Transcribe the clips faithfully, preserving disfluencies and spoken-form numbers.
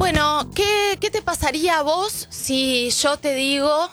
Bueno, ¿qué, ¿qué te pasaría a vos si yo te digo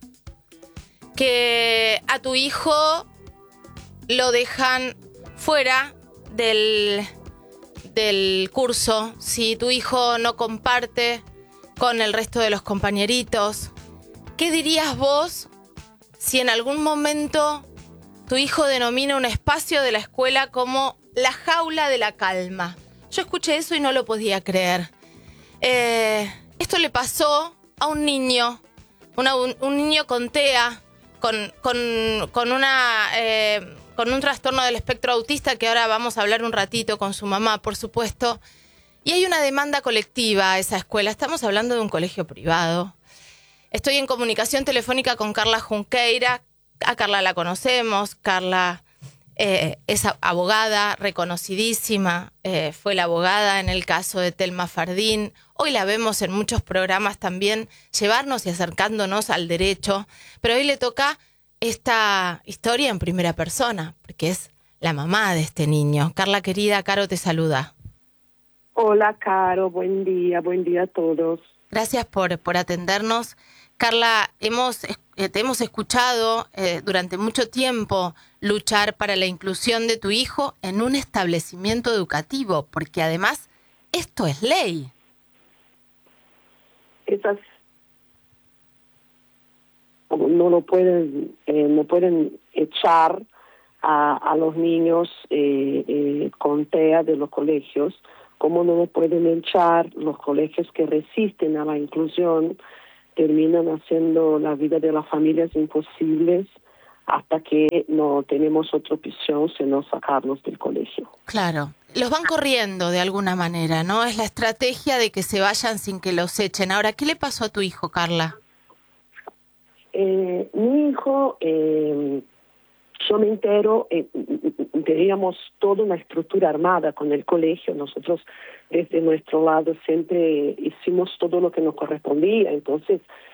que a tu hijo lo dejan fuera del, del curso? Si tu hijo no comparte con el resto de los compañeritos, ¿qué dirías vos si en algún momento tu hijo denomina un espacio de la escuela como la jaula de la calma? Yo escuché eso y no lo podía creer. Eh, esto le pasó a un niño, una, un, un niño con T E A, con, con, con, una, eh, con un trastorno del espectro autista, que ahora vamos a hablar un ratito con su mamá, por supuesto. Y hay una demanda colectiva a esa escuela. Estamos hablando de un colegio privado. Estoy en comunicación telefónica con Carla Junqueira. A Carla la conocemos. Carla eh, es abogada reconocidísima. Eh, fue la abogada en el caso de Telma Fardín. Hoy la vemos en muchos programas también llevarnos y acercándonos al derecho. Pero hoy le toca esta historia en primera persona, porque es la mamá de este niño. Carla querida, Caro te saluda. Hola, Caro, buen día, buen día a todos. Gracias por, por atendernos. Carla, hemos, eh, te hemos escuchado eh, durante mucho tiempo luchar para la inclusión de tu hijo en un establecimiento educativo, porque además esto es ley. Esas no lo pueden, eh, no pueden echar a, a los niños eh, eh, con T E A de los colegios, como no lo pueden echar los colegios que resisten a la inclusión, terminan haciendo la vida de las familias imposibles hasta que no tenemos otra opción sino sacarlos del colegio. Claro, los van corriendo de alguna manera, ¿no? Es la estrategia de que se vayan sin que los echen. Ahora, ¿qué le pasó a tu hijo, Carla? Eh, mi hijo, eh, yo me entero, eh, teníamos toda una estructura armada con el colegio. Nosotros desde nuestro lado siempre hicimos todo lo que nos correspondía. Entonces